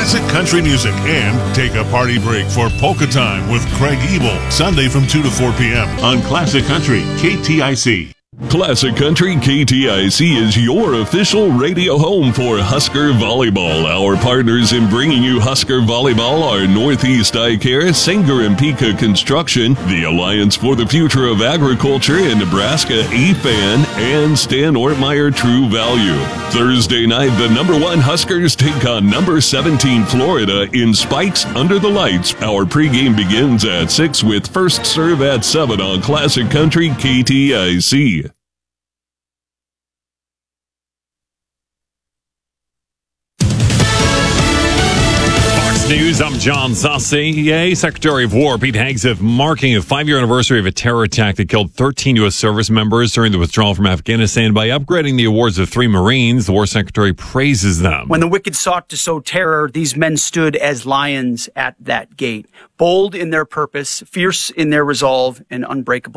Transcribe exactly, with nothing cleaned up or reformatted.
classic country music, and take a party break for Polka Time with Craig Ebel, Sunday from two to four p.m. on Classic Country K T I C. Classic Country K T I C is your official radio home for Husker Volleyball. Our partners in bringing you Husker Volleyball are Northeast Eye Care, Sanger and Pika Construction, the Alliance for the Future of Agriculture in Nebraska, E F A N, and Stan Ortmeyer True Value. Thursday night, the number one Huskers take on number seventeen Florida in Spikes Under the Lights. Our pregame begins at six with first serve at seven on Classic Country K T I C. News, I'm John Saucier. Secretary of War Pete Hegseth marking a five-year anniversary of a terror attack that killed thirteen U S service members during the withdrawal from Afghanistan by upgrading the awards of three Marines. The War Secretary praises them. When the wicked sought to sow terror, these men stood as lions at that gate, bold in their purpose, fierce in their resolve, and unbreakable